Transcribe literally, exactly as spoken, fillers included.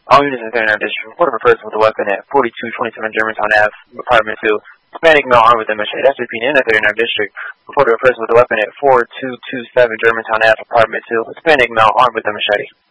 All units in thirty-nine District, report of a person with a weapon at forty-two twenty-seven Germantown Avenue, Apartment two. Hispanic male armed with a machete. That's repeating in the thirty-nine District. Report of a person with a weapon at forty-two twenty-seven Germantown Avenue, Apartment two. Hispanic male armed with a machete.